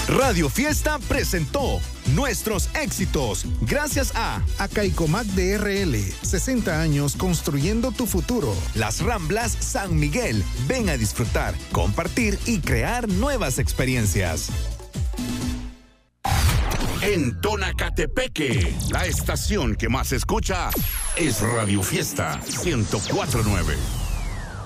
Radio Fiesta presentó Nuestros Éxitos, gracias a Caicomac DRL, 60 años construyendo tu futuro. Las Ramblas San Miguel. Ven a disfrutar, compartir y crear nuevas experiencias. En Tonacatepeque, la estación que más escucha es Radio Fiesta 104.9.